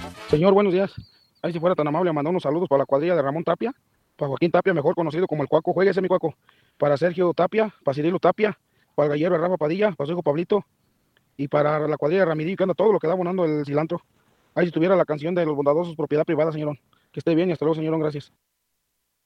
Señor, buenos días. Ahí si fuera tan amable, mandó unos saludos para la cuadrilla de Ramón Tapia, para Joaquín Tapia, mejor conocido como el Cuaco. Juegue mi Cuaco. Para Sergio Tapia, para Cirilo Tapia, para el gallero de Rafa Padilla, para su hijo Pablito, y para la cuadrilla de Ramidillo, que anda todo lo que da abonando el cilantro. Ahí si tuviera la canción de los bondadosos, propiedad privada, señor. Que esté bien y hasta luego, señor. Gracias.